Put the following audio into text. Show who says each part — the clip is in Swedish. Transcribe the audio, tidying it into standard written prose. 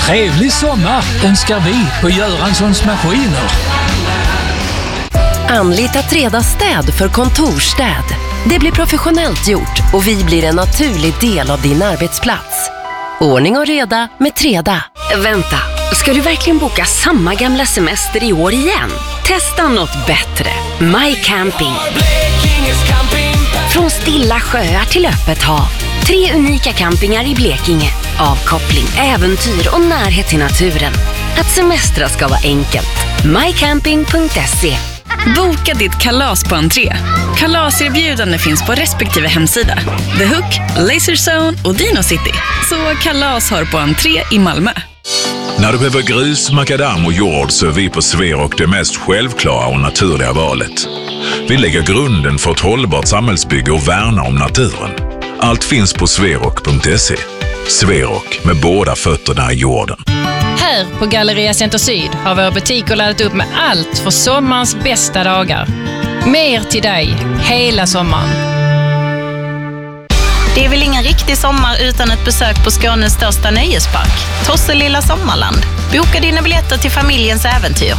Speaker 1: Trevlig sommar önskar vi på Göranssons Maskiner.
Speaker 2: Anlita Treda städ för kontorstäd. Det blir professionellt gjort och vi blir en naturlig del av din arbetsplats. Ordning och reda med Treda.
Speaker 3: Vänta, ska du verkligen boka samma gamla semester i år igen? Testa något bättre. My Camping. Från stilla sjöar till öppet hav. 3 unika campingar i Blekinge. Avkoppling, äventyr och närhet till naturen. Att semestra ska vara enkelt. mycamping.se.
Speaker 4: Boka ditt kalas på entré. Kalaserbjudande finns på respektive hemsida. The Hook, Laserzone och Dino City. Så kalas har på entré i Malmö.
Speaker 5: När du behöver grus, makadam och jord så är vi på Sverok det mest självklara och naturliga valet. Vi lägger grunden för ett hållbart samhällsbygge och värnar om naturen. Allt finns på sverok.se. Sverok, med båda fötterna i jorden.
Speaker 6: Här på Galleria Center Syd har våra butiker laddat upp med allt för sommarens bästa dagar. Mer till dig hela sommaren.
Speaker 7: Det är väl ingen riktig sommar utan ett besök på Skånes största nöjespark, Tosselilla Sommarland. Boka dina biljetter till familjens äventyr